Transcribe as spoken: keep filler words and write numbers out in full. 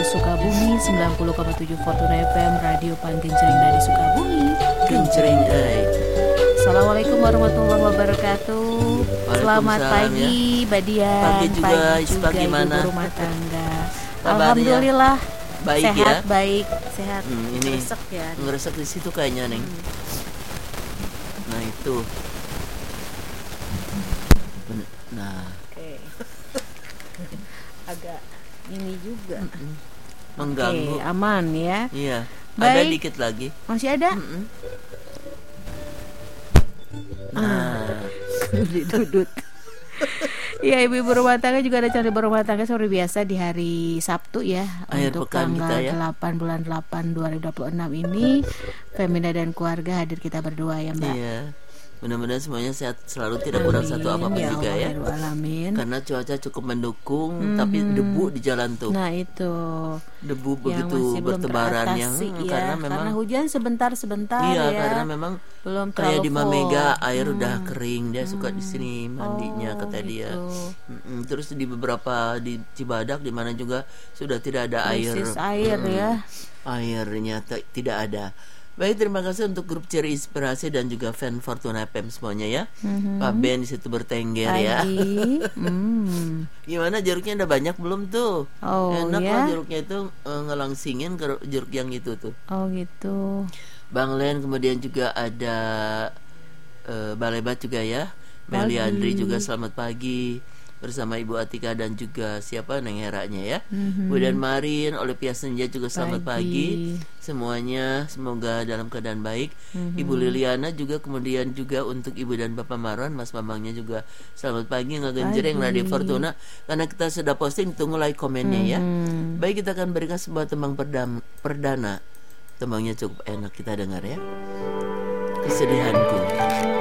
Sukabumi, sembilan puluh koma tujuh Fortuna F M, Radio Panggenjering dari Sukabumi. Genjreng ay. Assalamualaikum warahmatullahi wabarakatuh. Selamat pagi, ya. Badian. Pagi juga, pagi juga bagaimana? ibu rumah tangga. Kabarnya? Alhamdulillah Baik sehat, ya. baik, sehat. Hmm, ini Ngeresek ya. ngeresek di situ kayaknya, Neng. Hmm. Nah, itu. Nah, Oke. Agak ini juga. mengganggu. Oke, aman ya. Iya. Ada Baik. dikit lagi. Masih ada? Mm-mm. Nah, Dudut. Iya, ibu-ibu rumah tangga juga ada calon ibu rumah tangga seperti biasa di hari Sabtu ya. Akhir Untuk pekan tanggal kita ya. delapan bulan delapan dua ribu dua puluh enam ini Femina dan keluarga hadir kita berdua ya, Mbak. iya. Mudah-mudahan semuanya sehat selalu, tidak kurang satu apapun ya juga Allah, ya. ya alamin. Karena cuaca cukup mendukung, Mhm. tapi debu di jalan tuh. Nah itu Debu yang begitu masih belum bertebaran yang teratasi hmm, ya, karena memang karena hujan sebentar-sebentar iya, ya. karena memang belum kayak terlalu di full. Mamega air Hmm. udah kering, dia suka di sini mandinya Oh, kata dia. gitu. Mm-mm. Terus di beberapa di Cibadak di mana juga sudah tidak ada air. Krisis air Mm-mm. ya. Airnya t- tidak ada. Baik, terima kasih untuk grup Ceri Inspirasi dan juga fan Fortuna F M semuanya ya. Mhm. Pak Ben di situ bertengger ya. Pagi. Hmm. Gimana jeruknya udah banyak belum tuh? Oh, Enak ya? loh jeruknya itu, eh, ngelangsingin ke jeruk yang itu tuh. Oh gitu. Bang Len, kemudian juga ada eh, Balebat juga ya. Pagi. Meli Andri juga selamat pagi bersama Ibu Atika dan juga siapa Neng Heranya ya. Mhm. Bu dan Marin, Olivia Senja juga selamat pagi. Pagi. Semuanya semoga dalam keadaan baik. Mhm. Ibu Liliana juga, kemudian juga untuk Ibu dan Bapak Marwan, Mas Bambangnya juga selamat pagi. Ngegenjreng Pagi. Radio Fortuna. Karena kita sudah posting, tunggu like komennya ya. Mhm. Baik, kita akan berikan sebuah tembang perdam, perdana. Tembangnya cukup enak kita dengar ya. Kesedihanku.